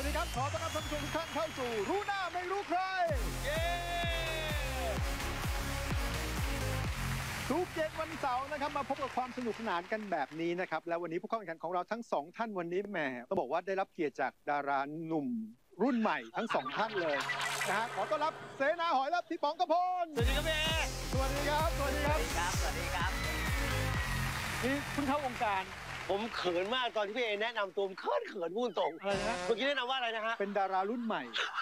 ดีครับขอต้อนรับท่านผู้ชมทุกท่านเข้าสู่รู้หน้าไม่รู้ใครเย้ทุกเย็นวันเสาร์นะครับมาพบกับความสนุกสนานกันแบบนี้นะครับแล้ววันนี้ผู้เข้าแข่งขันของเราทั้งสองท่านวันนี้แหมต้องบอกว่าได้รับเกียรติจากดาราหนุ่มรุ่นใหม่ทั้งสองท่านเลยนะฮะขอต้อนรับเสนาหอยและพี่ป๋องกพลสวัสดีครับพี่เอสวัสดีครับสวัสดีครับสวัสดีครับนี่เพิ่งเข้าวงการผมเขินมากตอนที่พี่เอแนะนำตัวผมเขินพูดตรงอะไรนะเมื่อกี้แนะนำว่าอะไรนะฮะเป็นดารารุ่นใหม่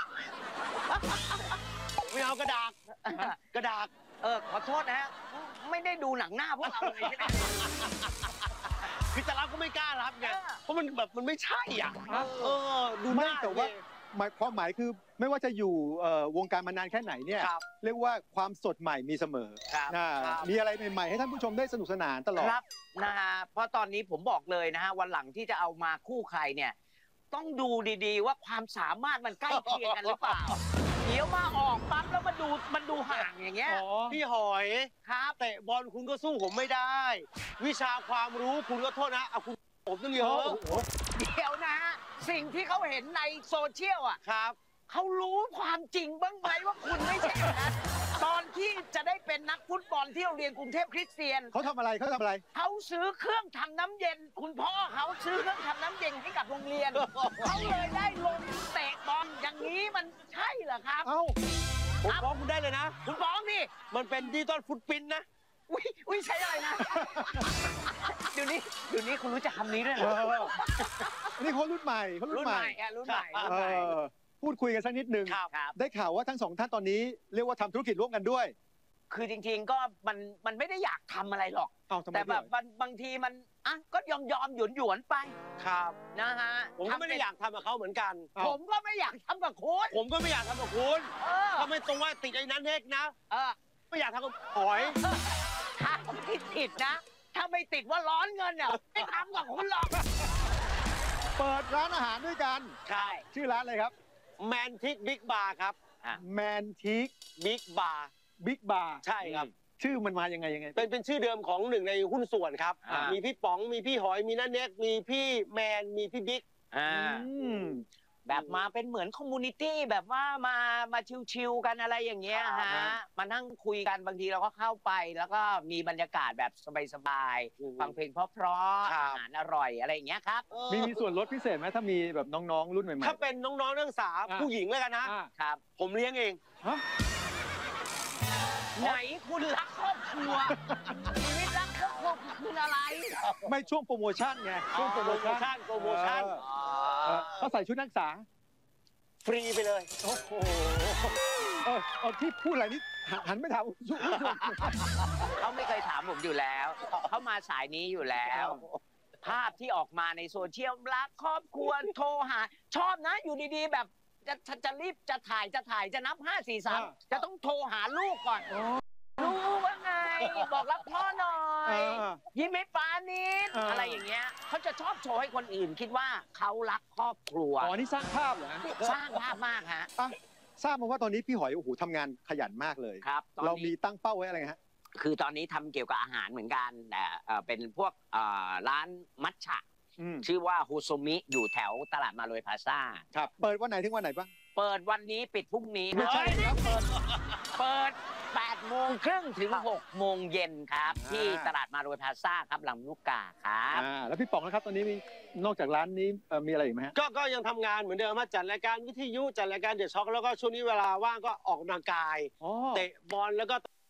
ไม่เอากระดาษกระดาษขอโทษนะฮะ ไม่ได้ดูหนังหน้าพวกเราเลยใช่ไหมคือจะรับก็ไม่กล้ารับไงเออเพราะมันแบบมันไม่ใช่อ่ะครับดูหไม่น้าแต่ว่าความหมายคือไม่ว่าจะอยู่วงการมานานแค่ไหนเนี่ยครับเรียกว่าความสดใหม่มีเสมอครับนะครับ มีอะไรใหม่ๆให้ท่านผู้ชมได้สนุกสนานตลอดครับนะฮะเพราะตอนนี้ผมบอกเลยนะฮะวันหลังที่จะเอามาคู่ใครเนี่ย ต้องดูดีๆว่าความสามารถมันใกล้เคียงกันหรือเปล่า เดี๋ยวมาออกปั๊บแล้วมันดูห่างอย่างเงี้ยพี่หอยครับเตะบอลคุณก็สู้ผมไม่ได้ วิชาความรู้คุณก็โทษนะเอาคุณผมตั้งเยอะเดี๋ยวนะฮะสิ่งที่เขาเห็นในโซเชียลอ่ะครับเขารู้ความจริงบ้างไหมว่าคุณไม่ใช่อย่างนั้นตอนที่จะได้เป็นนักฟุตบอลที่โรงเรียนกรุงเทพคริสเตียนเขาทำอะไรเขาทำอะไรเขาซื้อเครื่องทำน้ำเย็น คุณพ่อเขาซื้อเครื่องทำน้ำเย็นให้กับโรงเรียน เขาเลยได้ลงเตะบอลอย่างนี้มันใช่เหรอครับเอ้าผมฟ้องคุณได้เลยนะคุณฟ้องดิมันเป็นดิจิตอลฟุตปรินท์นะอุ้ยใช้อะไรนะ เดี๋ยวนี้คุณรู้จักคำนี้ด้วยเหรเอออนี่เขารุ่นใหม่เขารุ่รุ่นนใหใหม่ม่อะรุ่นใหม่เอรุ่นใหม่อพูดคุยกันสักนิดนึงครับครับได้ข่าวว่าทั้งสองท่านตอนนี้เรียกว่าทำธุรกิจร่วมกันด้วยคือจริงๆก็มันไม่ได้อยากทำอะไรหรอกเอ้าทำไมแต่แบบพี่หอยบางทีมันอ่ะก็ยอมหยวนไปครับนะฮะผมก็ไม่ได้อยากทำกับเขาเหมือนกันเอ้าผมก็ไม่อยากทำกับคุณผมก็ไม่อยากทำกับคุณเออถ้าไม่ตรงว่าติดไอ้นั้นเอกนะเออไม่อยากทำกับหอยถ้าไม่ติดนะ ถ้าไม่ติดว่าร้อนเงินเนี่ยไม่ทำกับคุณหรอกเปิดร้านอาหารด้วยกันใช่ชื่อร้านอะไรครับแมนทิกบิ๊กบาร์ครับแมนทีคบิ๊กบาร์บิ๊กบาร์ใช่ครับชื่อมันมายังไงยังไงเป็นชื่อเดิมของหนึ่งในหุ้นส่วนครับอ่ามีมีพี่ป๋อง มีพี่หอย มีน้าเน็ก มีพี่แมน มีพี่บิ๊กอ่าอืมแบบมาเป็นเหมือนคอมมูนิตี้แบบว่ามาชิวๆกันอะไรอย่างเงี้ยครัฮะบมานั่งคุยกันบางทีเราก็เข้าไป แล้วก็มีบรรยากาศแบบสบายอืมๆฟังเพลงเพราะๆครัอาบหารอร่อยอะไรอย่างเงี้ยครับมีส่วนลดพิเศษไหมถ้ามีแบบน้องๆรุ่นใหม่ๆถ้าเป็นน้องๆนักศึกษาอ่าผู้หญิงแล้วกันนะอ่าครับผมเลี้ยงเองฮะไหนคุณรักครอบครัวชีวิตรักครอบครัวคืออะไรไม่ช่วงโปรโมชั่นไงช่วงโปรโมชั่นโปรโมชั่นเขาใส่ชุดนักศึกษาฟรีไปเลยโอ้โหเอาที่พูดอะไรนี่หันไม่ถามชุดเขาไม่เคยถามผมอยู่แล้ว เขามาสายนี้อยู่แล้ว ภาพที่ออกมาในโซเชียลรักครอบครัวโทรหา ชอบนะอยู่ดีๆ แบบจะรีบจะถ่ายจะนับ 5 4 3 จะต้องโทรหาลูกก่อนลูกว่าไง บอกรักพ่อหน่อย ยิ้มให้ป้านิดอะไรอย่างเงี้ยเขาจะชอบโชว์ให้คนอื่นคิดว่าเขารักครอบครัวอ๋อนี่สร้างภาพเหรอสร้างภาพมากฮะอ่ะทราบมาว่าตอนนี้พี่หอยโอ้โหทำงานขยันมากเลยครับตอนเรามีนี้ตั้งเป้าไว้อะไรฮะคือตอนนี้ทำเกี่ยวกับอาหารเหมือนกันแต่เป็นพวกร้านมัทฉะ ชื่อว่าฮูโซมิอยู่แถวตลาดมาโรยพลาซ่าครับเปิดวันไหนถึงวันไหนบ้างเปิดวันนี้ปิดพรุ่งนี้ไม่ใช่ครับเปิด8 โมงครึ่งถึง 6 โมงเย็นครับ ที่ตลาดมาโรยพลาซ่าครับลำลูกกาครับแล้วพี่ป๋องนะครับตอนนี้มีนอกจากร้านนี้มีอะไรอีกไหมฮะก็ยังทำงานเหมือนเดิมมาจัดรายการวิทยุจัดรายการเดอะช็อคแล้วก็ช่วงนี้เวลาว่างก็ออกกำลังกายอ๋อเตะบอลแล้วก็